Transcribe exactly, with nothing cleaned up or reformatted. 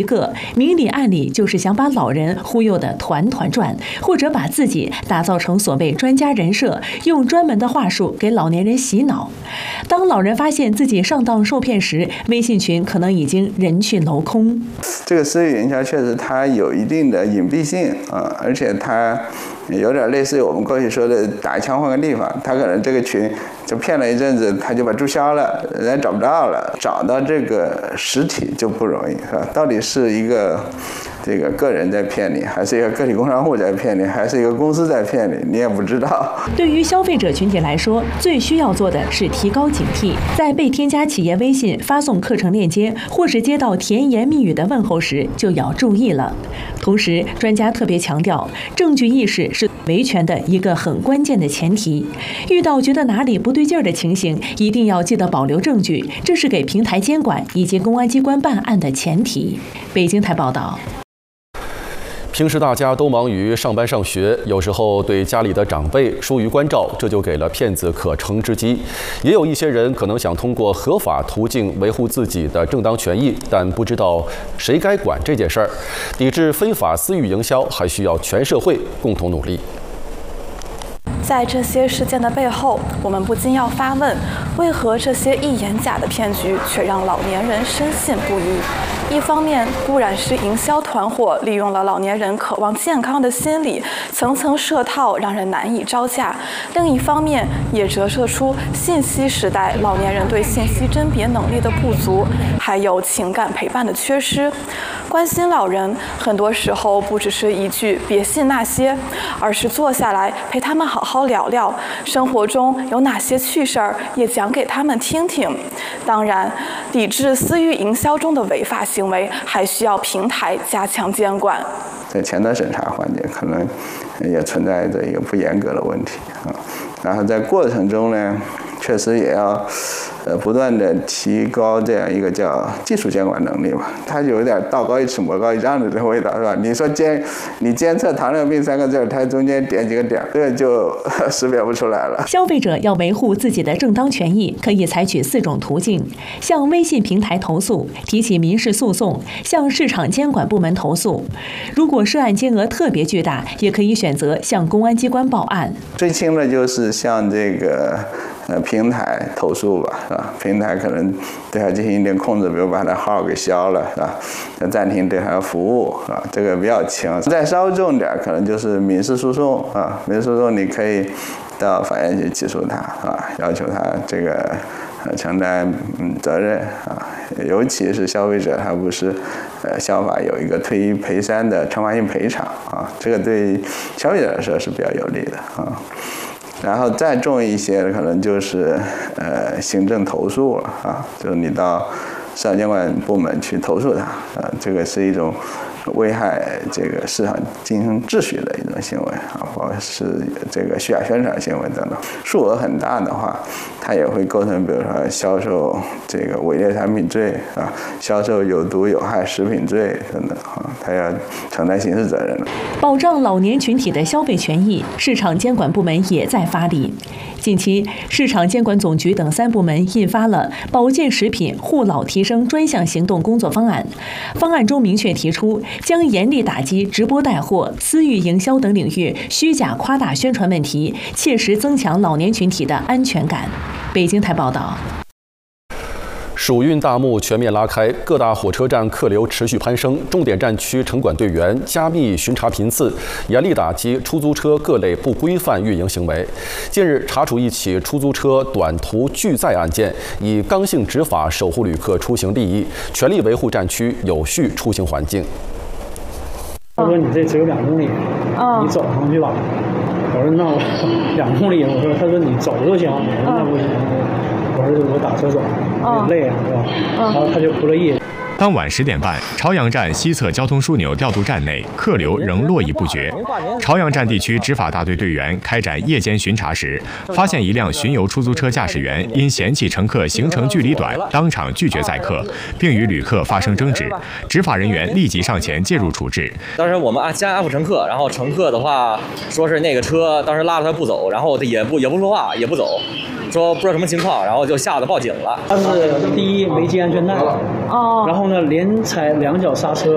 个，明里暗里就是想把老人忽悠得团团转，或者把自己打造成所谓专家人设，用专门的话术给老年人洗脑。当老人发现自己上当受骗时，微信群可能已经人去楼空。 这个私域营销确实它有一定的隐蔽性啊，而且它有点类似于我们过去说的打一枪换个地方，他可能这个群就骗了一阵子，他就把注销了，人家找不到了，找到这个实体就不容易，是吧？到底是一个这个个人在骗你，还是一个个体工商户在骗你，还是一个公司在骗你，你也不知道。 对于消费者群体来说，最需要做的是提高警惕，在被添加企业微信、发送课程链接，或是接到甜言蜜语的问候时，就要注意了。同时，专家特别强调，证据意识是维权的一个很关键的前提。遇到觉得哪里不对劲儿的情形，一定要记得保留证据，这是给平台监管以及公安机关办案的前提。北京台报道。 平时大家都忙于上班上学，有时候对家里的长辈疏于关照，这就给了骗子可乘之机。也有一些人可能想通过合法途径维护自己的正当权益，但不知道谁该管这件事儿。抵制非法私域营销，还需要全社会共同努力。 在这些事件的背后，我们不禁要发问：为何这些一眼假的骗局却让老年人深信不疑？一方面固然是营销团伙利用了老年人渴望健康的心理，层层设套，让人难以招架；另一方面也折射出信息时代老年人对信息甄别能力的不足，还有情感陪伴的缺失。关心老人，很多时候不只是一句“别信那些”，而是坐下来陪他们好好聊聊，生活中有哪些趣事儿也讲给他们听听。当然，抵制私域营销中的违法行为，还需要平台加强监管。 在前端审查环节，可能也存在着一个不严格的问题啊。然后在过程中呢，确实也要呃不断的提高这样一个叫技术监管能力吧。它有点道高一尺魔高一丈的这个味道，是吧？你说监你监测糖尿病三个字，它中间点几个点，这个就识别不出来了。 消费者要维护自己的正当权益，可以采取四种途径：向微信平台投诉，提起民事诉讼，向市场监管部门投诉。如果涉案金额特别巨大，也可以选择向公安机关报案。 最轻的就是向这个呃平台投诉吧，是吧？平台可能对它进行一点控制，比如把它号给消了，是吧？暂停对它的服务，啊，这个比较轻。再稍重点，可能就是民事诉讼啊，民事诉讼你可以到法院去起诉他啊，要求他这个呃承担嗯责任啊，尤其是消费者他不是呃消法有一个退一赔三的惩罚性赔偿啊，这个对消费者来说是比较有利的啊。然后再重一些的可能就是呃行政投诉了啊，就是你到市场监管部门去投诉他啊，这个是一种危害这个市场经营秩序的一种行为啊，或者是这个虚假宣传行为等等。数额很大的话，它也会构成比如说销售这个伪劣产品罪啊，销售有毒有害食品罪等等啊，它要承担刑事责任了。 保障老年群体的消费权益，市场监管部门也在发力。近期，市场监管总局等三部门印发了保健食品护老提升专项行动工作方案。方案中明确提出，将严厉打击直播带货、私域营销等领域虚假夸大宣传问题，切实增强老年群体的安全感。北京台报道。 暑运大幕全面拉开，各大火车站客流持续攀升，重点站区城管队员加密巡查频次，严厉打击出租车各类不规范运营行为。近日查处一起出租车短途拒载案件，以刚性执法守护旅客出行利益，全力维护站区有序出行环境。 他说：“你这只有两公里，你走上去吧。”我说：“那我两公里。”我说：“他说你走就行。”我说：“那不行。”我说我打车走，累了是吧？然后他就不乐意。 当晚十点半，朝阳站西侧交通枢纽调度站内客流仍络绎不绝。朝阳站地区执法大队队员开展夜间巡查时，发现一辆巡游出租车驾驶员因嫌弃乘客行程距离短，当场拒绝载客，并与旅客发生争执。执法人员立即上前介入处置。 当时我们按先安抚乘客，然后乘客的话说是那个车当时拉着他不走，然后他也不也不说话也不走。说不知道什么情况，然后就吓得报警了。 他是第一没系安全带，哦，然后呢连踩两脚刹车，